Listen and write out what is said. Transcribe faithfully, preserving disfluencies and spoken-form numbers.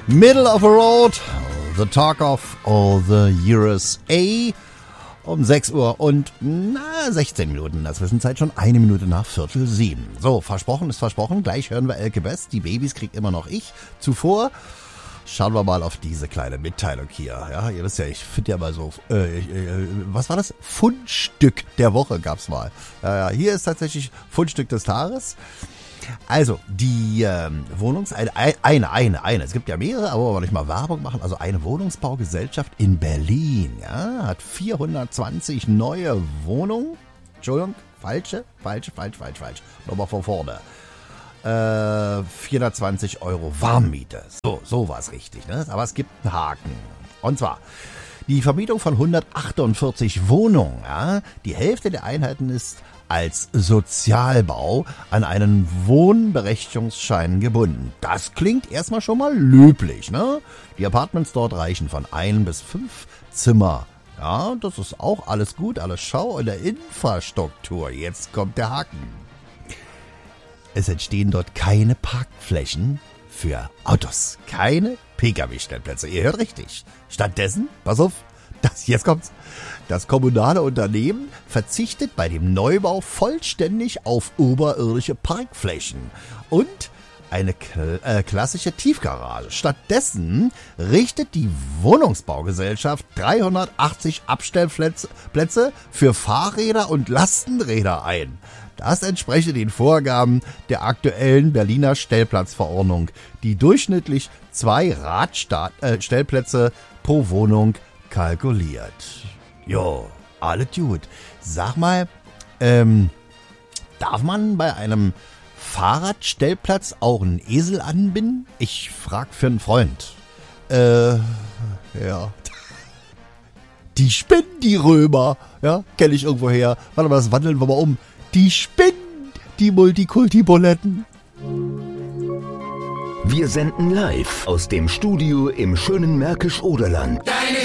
Middle of the Road, the Talk of all the U S A. Um sechs Uhr und na, sechzehn Minuten. In der Zwischenzeit schon eine Minute nach Viertel sieben. So, versprochen ist versprochen. Gleich hören wir Elke Best. Die Babys kriegt immer noch ich. Zuvor schauen wir mal auf diese kleine Mitteilung hier. Ja, ihr wisst ja, ich finde ja mal so, äh, äh, was war das? Fundstück der Woche gab's mal. Äh, hier ist tatsächlich Fundstück des Tages. Also, die ähm, Wohnungs... Eine, eine, eine, eine. Es gibt ja mehrere, aber wollen wir nicht mal Werbung machen. Also eine Wohnungsbaugesellschaft in Berlin, ja, hat vierhundertzwanzig neue Wohnungen. Entschuldigung, falsche, falsche, falsch, falsch, falsch. Nochmal von vorne. Äh, vierhundertzwanzig Euro Warmmiete. So, so war es richtig, ne? Aber es gibt einen Haken. Und zwar... Die Vermietung von hundertachtundvierzig Wohnungen, ja, die Hälfte der Einheiten ist als Sozialbau an einen Wohnberechtigungsschein gebunden. Das klingt erstmal schon mal löblich, ne? Die Apartments dort reichen von ein bis fünf Zimmer. Ja, das ist auch alles gut, alles Schau in der Infrastruktur. Jetzt kommt der Haken. Es entstehen dort keine Parkflächen für Autos, keine P K W-Stellplätze. Ihr hört richtig. Stattdessen, pass auf, das, jetzt kommt's. Das kommunale Unternehmen verzichtet bei dem Neubau vollständig auf oberirdische Parkflächen und eine kl- äh, klassische Tiefgarage. Stattdessen richtet die Wohnungsbaugesellschaft dreihundertachtzig Abstellplätze Plätze für Fahrräder und Lastenräder ein. Das entspreche den Vorgaben der aktuellen Berliner Stellplatzverordnung, die durchschnittlich zwei Radstellplätze pro Wohnung kalkuliert. Jo, alles gut. Sag mal, ähm, darf man bei einem Fahrradstellplatz auch einen Esel anbinden? Ich frag für einen Freund. Äh, ja. Die spinnen, die Römer. Ja, kenne ich irgendwo her. Warte mal, das wandeln wir mal um. Die spinnen, die Multikulti-Buletten. Wir senden live aus dem Studio im schönen Märkisch-Oderland. Deine